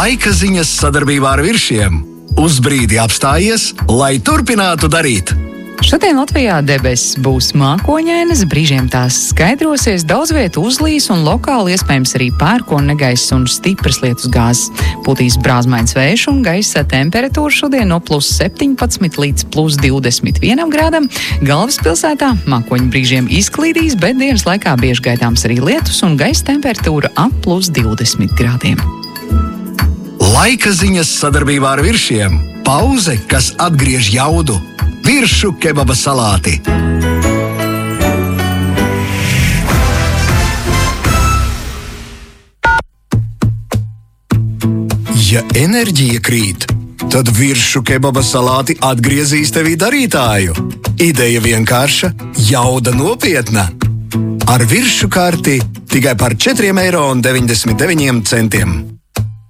Laika ziņas sadarbībā ar Viršiem. Uz brīdi apstājies, lai turpinātu darīt. Šodien Latvijā debesis būs mākoņainas, brīžiem tās skaidrosies, daudz vietu uzlīs un lokāli iespējams arī pērkona negaiss un stipras lietus gāzes. Pūtīs brāzmains vējš un gaisa temperatūra šodien no +17 līdz +21 grādam. Galvaspilsētā mākoņi brīžiem izklīdīs, bet dienas laikā bieži gaidāms arī lietus un gaisa temperatūra ap +20 grādiem. Laika ziņas sadarbībā ar Viršiem. Pauze, kas atgriež jaudu. Viršu kebaba salāti. Ja enerģija krīt, tad Viršu kebaba salāti atgriezīs tevī darītāju. Ideja vienkārša, jauda nopietna. Ar Viršu karti tikai par 4,99 eiro.